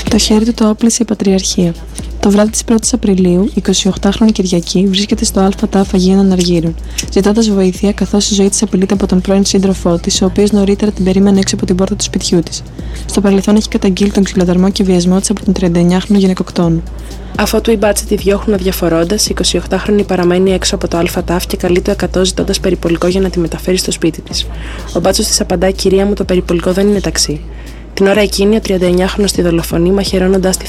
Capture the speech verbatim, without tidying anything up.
Το χέρι του το όπλησε η Πατριαρχία. Το βράδυ της πρώτης Απριλίου, η εικοσιοκτάχρονη Κυριακή βρίσκεται στο ΑΤΑΦ Αγίων Αναργύρων, ζητώντας βοήθεια καθώς η ζωή της απειλείται από τον πρώην σύντροφό της, ο οποίος νωρίτερα την περίμενε έξω από την πόρτα του σπιτιού της. Στο παρελθόν έχει καταγγείλει τον ξυλοδαρμό και βιασμό της από τον τριανταεννιάχρονο γυναικοκτόνο. Αφότου οι μπάτσοι τη διώχνουν αδιαφορώντας, η εικοσιοκτάχρονη παραμένει έξω από το ΑΤΑΦ και καλεί το εκατό ζητώντας περιπολικό για να τη μεταφέρει στο σπίτι της. Ο μπάτσος της απαντά: «Κυρία μου, το περιπολικό δεν είναι ταξί». Την ώρα εκείνη, ο τριανταεννιάχρονος τη δολοφονεί, μαχαιρώνοντας τη